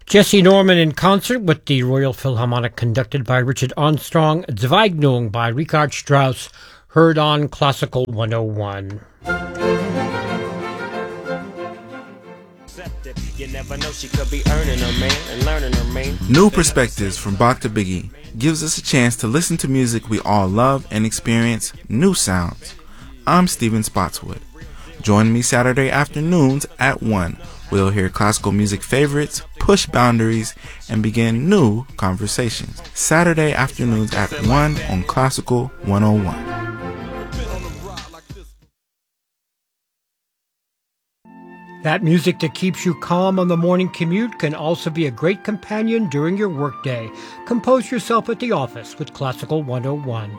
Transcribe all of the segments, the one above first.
Jesse Norman in concert with the Royal Philharmonic conducted by Richard Armstrong, Zweignung by Richard Strauss, heard on Classical 101. You never know, she could be earning her man and learning her man. New Perspectives from Bach to Biggie gives us a chance to listen to music we all love and experience new sounds. I'm Stephen Spotswood. Join me Saturday afternoons at 1. We'll hear classical music favorites, push boundaries, and begin new conversations. Saturday afternoons at 1 on Classical 101. That music that keeps you calm on the morning commute can also be a great companion during your workday. Compose yourself at the office with Classical 101.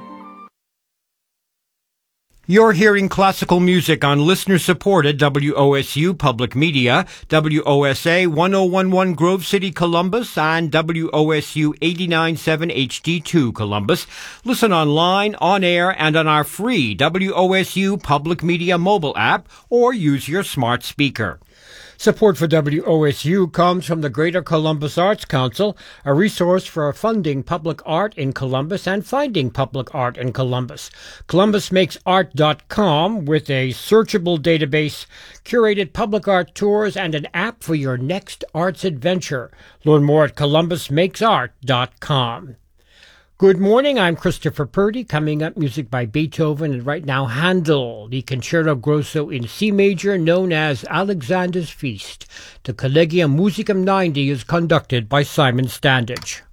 You're hearing classical music on listener-supported WOSU Public Media, WOSA 1011 Grove City, Columbus, and WOSU 897 HD2 Columbus. Listen online, on air, and on our free WOSU Public Media mobile app, or use your smart speaker. Support for WOSU comes from the Greater Columbus Arts Council, a resource for funding public art in Columbus and finding public art in Columbus. ColumbusMakesArt.com with a searchable database, curated public art tours, and an app for your next arts adventure. Learn more at ColumbusMakesArt.com. Good morning, I'm Christopher Purdy. Coming up, music by Beethoven, and right now Handel, the Concerto Grosso in C major known as Alexander's Feast. The Collegium Musicum 90 is conducted by Simon Standage.